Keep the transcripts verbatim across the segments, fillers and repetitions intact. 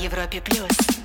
Европе плюс.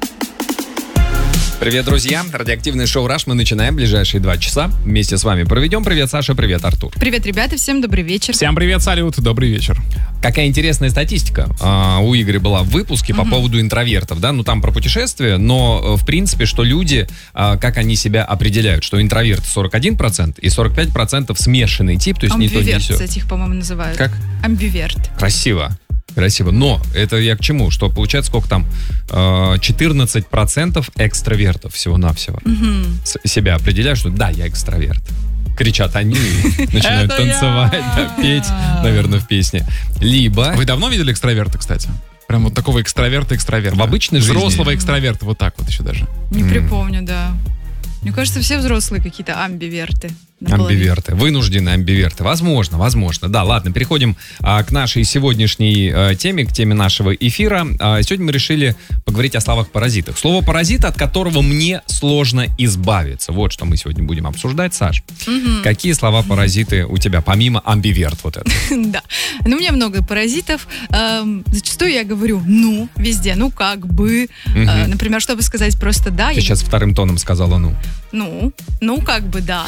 Привет, друзья! Радиоактивное шоу «Раш» мы начинаем ближайшие два часа. Вместе с вами проведем. Привет, Саша, привет, Артур. Привет, ребята, всем добрый вечер. Всем привет, салют, добрый вечер. Какая интересная статистика а, у Игоря была в выпуске по uh-huh. поводу интровертов, да, ну там про путешествия, но в принципе, что люди, а, как они себя определяют, что интроверты сорок один процент и сорок пять процентов смешанный тип, то есть не то, не сё. Амбиверт, этих, по-моему, называют. Как? Амбиверт. Красиво. Красиво. Но это я к чему? Что получается, сколько там? четырнадцать процентов экстравертов всего-навсего. Угу. С- себя определяют, что да, я экстраверт. Кричат они и начинают танцевать, да, петь, наверное, в песне. Либо... Вы давно видели экстраверта, кстати? Прям вот такого экстраверта-экстраверта. В обычной жизни? Взрослого экстраверта, вот так вот еще даже. Не припомню, да. Мне кажется, все взрослые какие-то амбиверты. Амбиверты, вынужденные амбиверты. Возможно, возможно. Да, ладно, переходим а, к нашей сегодняшней а, теме, к теме нашего эфира. А, сегодня мы решили поговорить о словах-паразитах. Слово «паразит», от которого мне сложно избавиться. Вот что мы сегодня будем обсуждать, Саш. Угу. Какие слова-паразиты у тебя, помимо амбиверт вот это? Да, ну у меня много паразитов. Зачастую я говорю «ну» везде, ну как бы. Например, чтобы сказать просто «да». Ты сейчас вторым тоном сказала «ну». Ну, ну как бы да.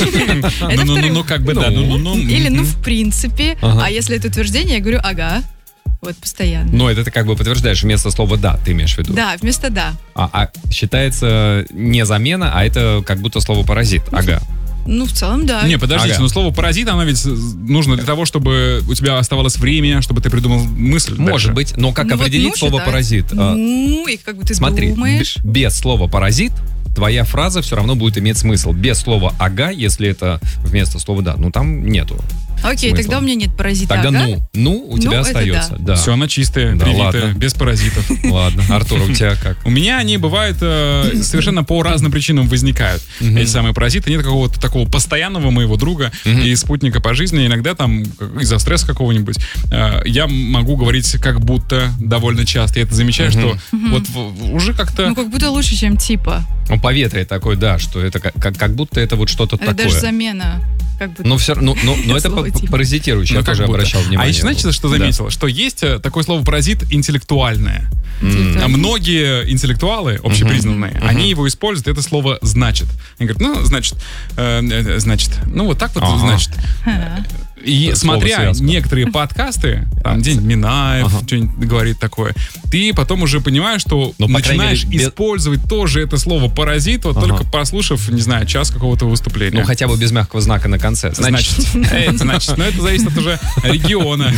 Ну, как бы да. Или ну в принципе. А если это утверждение, я говорю «ага». Вот постоянно. Но это ты как бы подтверждаешь вместо слова «да», ты имеешь в виду? Да, вместо «да». А, а считается не замена, а это как будто слово «паразит». Ага. Ну, в целом, да. Не, подождите, Ага. но слово «паразит», оно ведь нужно для того, чтобы у тебя оставалось время, чтобы ты придумал мысль. Может дальше. быть, но как Ну, вот, определить ну, слово считай. «паразит»? А, Ну, и как бы ты Смотри, думаешь. б- без слова «паразит» твоя фраза все равно будет иметь смысл. Без слова «ага», если это вместо слова «да», ну там нету. Окей, смысла. тогда у меня нет паразита. Тогда ага. ну, ну у тебя Ну, это остается. Да. Все, она чистая, Да привитая, ладно. без паразитов. Ладно, Артур, у тебя как? У меня они бывают э, совершенно по разным причинам возникают. Мгм. Эти самые паразиты. Нет какого-то такого постоянного моего друга Мгм. и спутника по жизни. Иногда там из-за стресса какого-нибудь э, я могу говорить как будто довольно часто. Я это замечаю, Мгм. что вот в- уже как-то... Ну, как будто лучше, чем типа. Ну, поветрие такое, да, что это как, как, как будто это вот что-то Это такое. даже замена. Как будто. Но все равно, но, но это Слово па- типа. паразитирующее, Ну, я как тоже будто. обращал внимание. А еще, знаете, что Да. заметил? Что есть э, такое слово «паразит» интеллектуальное. М. А многие интеллектуалы, общепризнанные, Мгм. они его используют, это слово «значит». Они говорят, ну, значит, э, э, значит, ну, вот так вот, Ага. значит. Ага. И Это смотря слово-связка. некоторые подкасты, там, День Минаев, Ага. что-нибудь говорит такое, ты потом уже понимаешь, что Ну, по крайней начинаешь мере, без- использовать тоже это слово «паразит», вот Ага. только послушав, не знаю, час какого-то выступления. Ну, хотя бы без мягкого знака на конце. Значит, э, значит, но это зависит от уже региона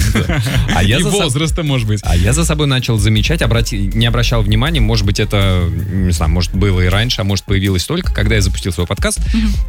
А я и за соб- возраста, может быть. А я за собой начал замечать, обрати... не обращал внимания, может быть, это, не знаю, может, было и раньше, а может, появилось только, когда я запустил свой подкаст.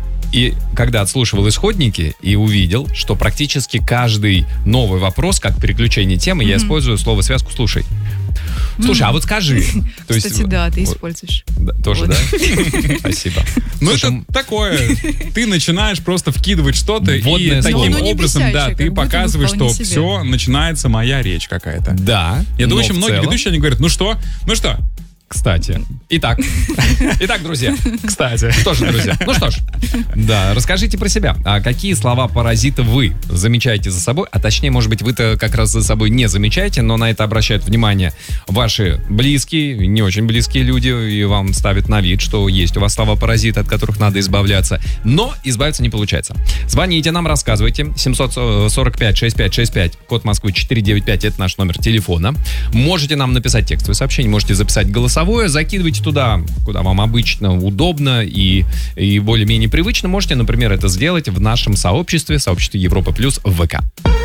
И когда отслушивал исходники и увидел, что практически каждый новый вопрос, как переключение темы, я использую слово-связку «слушай». Слушай, а вот скажи. То есть, Кстати, да, ты вот, используешь. да, тоже, Вот. да? Спасибо. Ну, Слушай, это такое. Ты начинаешь просто вкидывать что-то, Вводное и слово. таким Ну, не образом, бесячее, да, как ты будто бы показываешь, вполне что себе. все, начинается моя речь какая-то. да. Я но думаю, очень в многие целом- ведущие, они говорят, ну что, ну что, Кстати. Итак. Итак, друзья. кстати. Что ж, друзья, ну что ж, да, расскажите про себя. А какие слова-паразиты вы замечаете за собой? А точнее, может быть, вы-то как раз за собой не замечаете, но на это обращают внимание ваши близкие, не очень близкие люди, и вам ставят на вид, что есть у вас слова-паразиты, от которых надо избавляться. Но избавиться не получается. Звоните нам, рассказывайте. семь сорок пять шестьдесят пять шестьдесят пять, код Москвы четыреста девяносто пять, это наш номер телефона. Можете нам написать текстовое сообщение, можете записать голосовое. Закидывайте туда, куда вам обычно удобно и, и более-менее привычно. Можете, например, это сделать в нашем сообществе, сообществе Европа Плюс в ВК.